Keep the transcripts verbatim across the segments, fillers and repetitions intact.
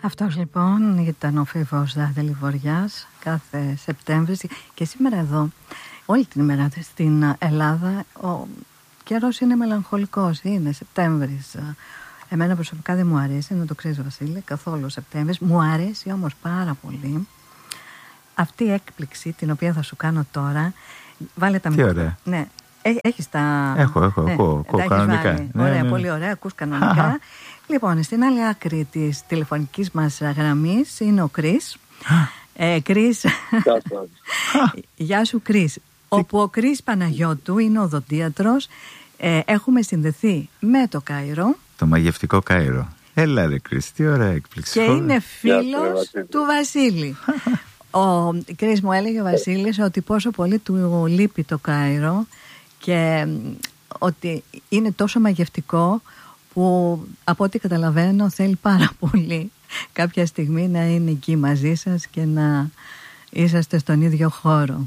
Αυτός λοιπόν ήταν ο Φίβος Δάχτυλη Βοριάς κάθε Σεπτέμβρη. Και σήμερα εδώ, όλη την ημέρα στην Ελλάδα, ο καιρός είναι μελαγχολικός. Είναι Σεπτέμβρης. Εμένα προσωπικά δεν μου αρέσει, να το ξέρεις Βασίλη, καθόλου Σεπτέμβρης. Μου αρέσει όμως πάρα πολύ αυτή η έκπληξη την οποία θα σου κάνω τώρα. Βάλε τα μικρόφωνα. Ναι. Έχεις τα... Έχω, έχω, ναι, έχω, έχω κανονικά. Ναι, ωραία, ναι. Πολύ ωραία, ακούς κανονικά. Λοιπόν, στην άλλη άκρη της τηλεφωνικής μας γραμμής είναι ο Κρίς. ε, Κρίς, γεια σου Κρίς. Όπου ο Κρίς Παναγιώτου είναι οδοντίατρος. ε, Έχουμε συνδεθεί με το Κάιρο. Το μαγευτικό Κάιρο. Έλα ρε Κρίς, τι ωραία έκπληξη. Και είναι φίλος του Βασίλη. Ο Κρίς μου έλεγε ο Βασίλης ότι πόσο πολύ του λείπει το Κάιρο και ότι είναι τόσο μαγευτικό που από ό,τι καταλαβαίνω θέλει πάρα πολύ κάποια στιγμή να είναι εκεί μαζί σας και να είσαστε στον ίδιο χώρο.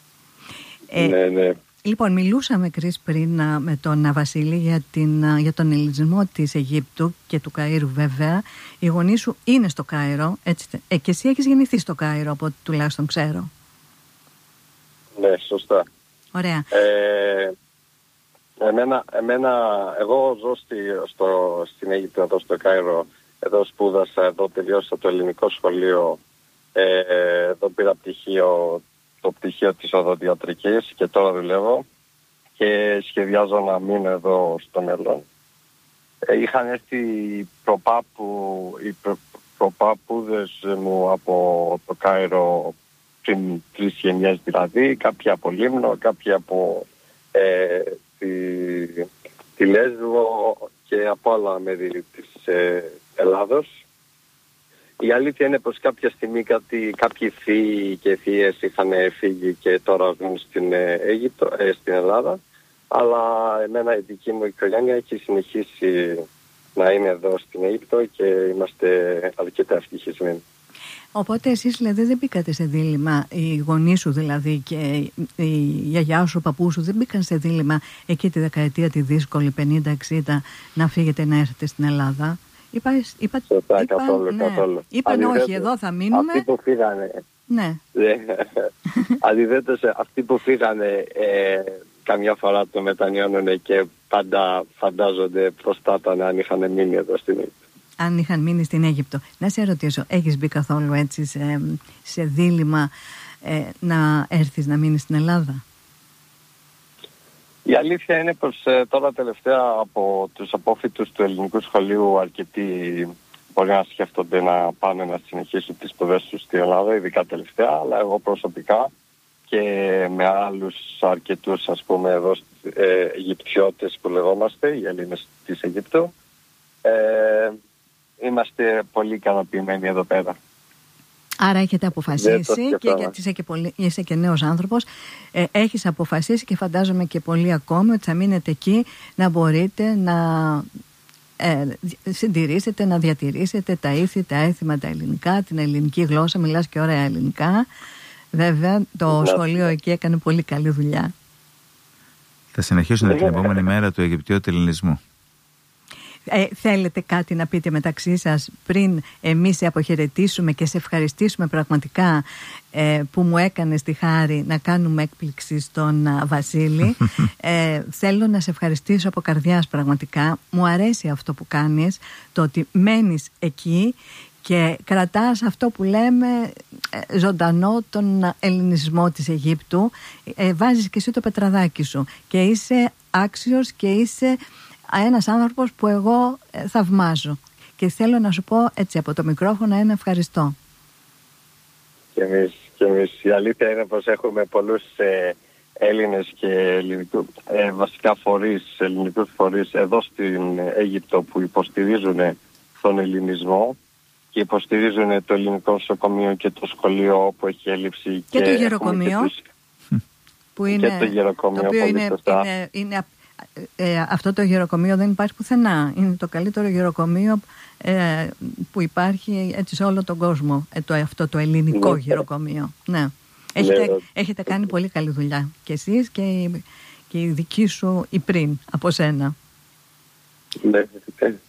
Ε, ναι, ναι. Λοιπόν, μιλούσαμε Κρίς πριν με τον Βασίλη για, την, για τον ελληνισμό της Αιγύπτου και του Καΐρου βέβαια. Οι γονείς σου είναι στο Κάιρο, έτσι, ε, και εσύ έχεις γεννηθεί στο Κάιρο από ό,τι τουλάχιστον ξέρω. Ναι, σωστά. Ωραία. Ε, εμένα, εμένα, εγώ ζω στη, στο, στην Αίγυπτο, εδώ στο Κάιρο. Εδώ σπούδασα, εδώ τελειώσα το ελληνικό σχολείο. Ε, εδώ πήρα πτυχίο, το πτυχίο της οδοντιατρικής και τώρα δουλεύω και σχεδιάζω να μείνω εδώ στο μέλλον. Ε, είχαν έρθει προπάπου, οι προ, προπάπουδες μου από το Κάιρο πριν τρεις γενιές δηλαδή, κάποιοι από Λίμνο, κάποιοι από ε, τη, τη Λέσβο και από άλλα μέρη της ε, Ελλάδος. Η αλήθεια είναι πως κάποια στιγμή κάτι, κάποιοι θείοι και θείες είχαν φύγει και τώρα ζουν στην Αίγυπτο, ε, στην Ελλάδα, αλλά εμένα η δική μου οικογένεια έχει συνεχίσει να είναι εδώ στην Αίγυπτο και είμαστε αρκετά ευτυχισμένοι. Οπότε εσείς δηλαδή δεν μπήκατε σε δίλημμα, οι γονείς σου δηλαδή και η γιαγιά σου, ο παππού σου δεν μπήκαν σε δίλημμα εκεί τη δεκαετία τη δύσκολη πενήντα εξήντα να φύγετε να έρθετε στην Ελλάδα? Είπα, είπα, Σωστά, είπα, καθόλου, ναι. καθόλου. Είπαν όχι, εδώ θα μείνουμε. Αυτοί που φύγανε. Ναι. Αντιθέτως, αυτοί που φύγανε ε, καμιά φορά το μετανιώνουν και πάντα φαντάζονται πώς θα ήταν αν είχαν μείνει εδώ στην Αίγυπτο. Αν είχαν μείνει στην Αίγυπτο. Να σε ρωτήσω, έχεις μπει καθόλου έτσι σε, σε δίλημμα ε, να έρθεις να μείνεις στην Ελλάδα? Η αλήθεια είναι πως ε, τώρα τελευταία από τους απόφοιτους του ελληνικού σχολείου αρκετοί μπορεί να σκέφτονται να πάνε να συνεχίσουν τις σπουδές τους στην Ελλάδα, ειδικά τελευταία, αλλά εγώ προσωπικά και με άλλους αρκετούς ας πούμε εδώ ε, Αιγυπτιώτες που λεγόμαστε, οι Έλληνες της Αιγύπτου, ε, είμαστε πολύ ικανοποιημένοι εδώ πέρα. Άρα έχετε αποφασίσει και γιατί είσαι και, πολύ, είσαι και νέος άνθρωπος, ε, έχεις αποφασίσει και φαντάζομαι και πολύ ακόμη ότι θα μείνετε εκεί να μπορείτε να ε, συντηρήσετε, να διατηρήσετε τα ήθη, τα έθιμα, τα ελληνικά, την ελληνική γλώσσα, μιλάς και ωραία ελληνικά. Βέβαια το να, σχολείο εκεί έκανε πολύ καλή δουλειά. Θα συνεχίσουμε την επόμενη μέρα του Αιγυπτιώτου ελληνισμού. Ε, θέλετε κάτι να πείτε μεταξύ σας πριν εμείς σε αποχαιρετήσουμε και σε ευχαριστήσουμε πραγματικά ε, που μου έκανες τη χάρη να κάνουμε έκπληξη στον α, Βασίλη. ε, θέλω να σε ευχαριστήσω από καρδιάς πραγματικά. Μου αρέσει αυτό που κάνεις, το ότι μένεις εκεί και κρατάς αυτό που λέμε ε, ζωντανό τον ελληνισμό της Αιγύπτου. ε, βάζεις και εσύ το πετραδάκι σου και είσαι άξιος και είσαι ένας άνθρωπος που εγώ ε, θαυμάζω και θέλω να σου πω έτσι από το μικρόφωνο ένα ευχαριστώ. Και εμείς, και εμείς η αλήθεια είναι πως έχουμε πολλούς ε, Έλληνες και ελληνικού, ε, βασικά φορείς, ελληνικούς φορείς εδώ στην Αίγυπτο που υποστηρίζουν τον ελληνισμό και υποστηρίζουν το ελληνικό νοσοκομείο και το σχολείο όπου έχει έλλειψη και, και το γεροκομείο τους, που είναι, και το γεροκομείο το οποίο είναι, είναι, είναι Ε, αυτό το γεροκομείο δεν υπάρχει πουθενά. Είναι το καλύτερο γεροκομείο ε, που υπάρχει έτσι σε όλο τον κόσμο, ε, το, αυτό το ελληνικό ναι. γεροκομείο. Ναι. Έχετε, ναι. έχετε κάνει πολύ καλή δουλειά και εσείς και η, και η δική σου η πριν από σένα. Ναι.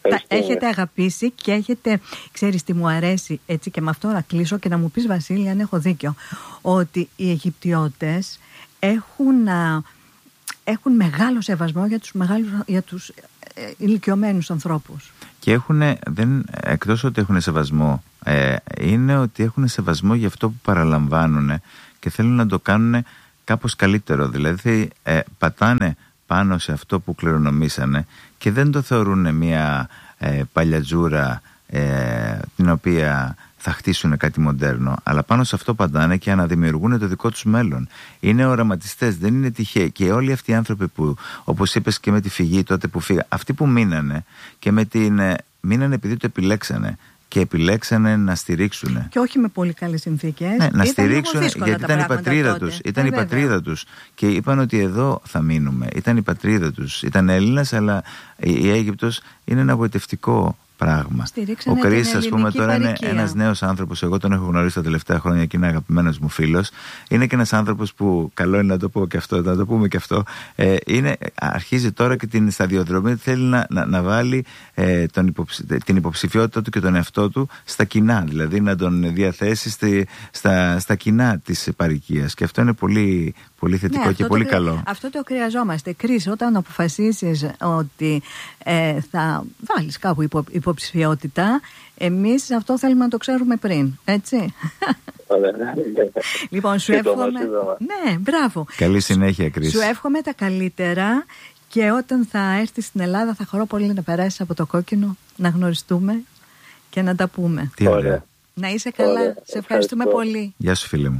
τα έχετε αγαπήσει και έχετε, ξέρεις τι μου αρέσει, έτσι, και με αυτό να κλείσω και να μου πεις, Βασίλη, αν έχω δίκιο, ότι οι Αιγυπτιώτες έχουν, α, έχουν μεγάλο σεβασμό για τους, μεγάλους, για τους ε, ηλικιωμένους ανθρώπους. Και έχουν, δεν, εκτός ότι έχουν σεβασμό, ε, είναι ότι έχουν σεβασμό για αυτό που παραλαμβάνουν και θέλουν να το κάνουν κάπως καλύτερο. Δηλαδή ε, πατάνε πάνω σε αυτό που κληρονομήσανε και δεν το θεωρούν μια ε, παλιατζούρα ε, την οποία θα χτίσουν κάτι μοντέρνο, αλλά πάνω σε αυτό πατάνε και αναδημιουργούν το δικό τους μέλλον. Είναι οραματιστές, δεν είναι τυχαίοι. Και όλοι αυτοί οι άνθρωποι που, όπως είπες και με τη φυγή τότε που φύγα, αυτοί που μείνανε και με την, ε, μείνανε επειδή το επιλέξανε και επιλέξανε να στηρίξουν. Και όχι με πολύ καλές συνθήκες. Ναι, να στηρίξουν, γιατί ήταν η πατρίδα τους. Ήταν ε, η πατρίδα τους. Και είπαν ότι εδώ θα μείνουμε. Ήταν η πατρίδα τους. Ήταν Έλληνας, αλλά η Αίγυπτος είναι ένα γοητευτικό πράγμα. Στηρίξανε ο Κρίς, ας πούμε, τώρα παροικία. Είναι ένας νέος άνθρωπος. Εγώ τον έχω γνωρίσει τα τελευταία χρόνια και είναι αγαπημένος μου φίλος. Είναι και ένας άνθρωπος που, καλό είναι να το πω και αυτό, να το πούμε και αυτό, ε, είναι, αρχίζει τώρα και την σταδιοδρομή, θέλει να, να, να βάλει ε, τον υποψη, την υποψηφιότητα του και τον εαυτό του στα κοινά. Δηλαδή να τον διαθέσει στη, στα, στα κοινά της παροικίας. Και αυτό είναι πολύ, πολύ θετικό, ναι, και πολύ το, καλό. Αυτό το χρειαζόμαστε. Κρίς, όταν αποφασίσεις ότι ε, θα βάλεις κάπου υπο, υποψηφιότητα, εμείς αυτό θέλουμε να το ξέρουμε πριν, έτσι. Λοιπόν, σου εύχομαι. Ναι, μπράβο. Καλή συνέχεια, Κρίς. Σου εύχομαι τα καλύτερα και όταν θα έρθεις στην Ελλάδα θα χαρώ πολύ να περάσεις από το κόκκινο, να γνωριστούμε και να τα πούμε. Τι ωραία. Να είσαι καλά. Ωραία. Σε ευχαριστούμε πολύ. Γεια σου, φίλε μου.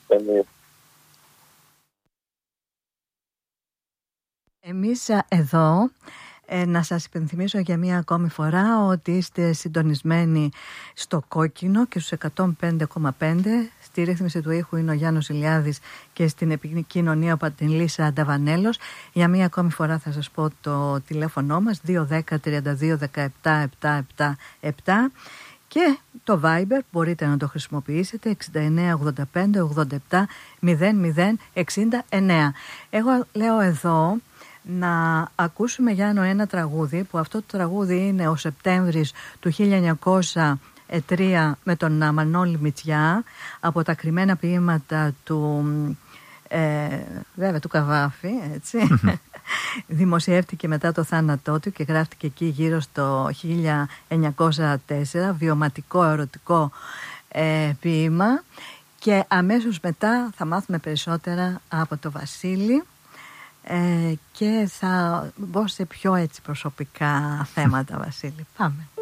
Εμείς εδώ ε, να σας υπενθυμίσω για μία ακόμη φορά ότι είστε συντονισμένοι στο κόκκινο και στους εκατόν πέντε κόμμα πέντε. Στη ρύθμιση του ήχου είναι ο Γιάννος Ηλιάδης και στην επικοινωνία από την Λίσσα Ανταβανέλος. Για μία ακόμη φορά θα σας πω το τηλέφωνο μας δύο ένα μηδέν τριάντα δύο δεκαεπτά επτά επτά επτά και το Viber μπορείτε να το χρησιμοποιήσετε εξήντα εννέα ογδόντα πέντε ογδόντα επτά μηδέν μηδέν εξήντα εννέα. Εγώ λέω εδώ να ακούσουμε, Γιάννο, ένα τραγούδι που αυτό το τραγούδι είναι ο Σεπτέμβρης του χίλια εννιακόσια τρία με τον Μανώλη Μητσιά από τα κρυμμένα ποίηματα του ε, βέβαια του Καβάφη, έτσι. Δημοσιεύτηκε μετά το θάνατό του και γράφτηκε εκεί γύρω στο χίλια εννιακόσια τέσσερα, βιωματικό ερωτικό ε, ποίημα, και αμέσως μετά θα μάθουμε περισσότερα από το Βασίλη ε, και θα μπω σε πιο έτσι προσωπικά θέματα, Βασίλη. Πάμε.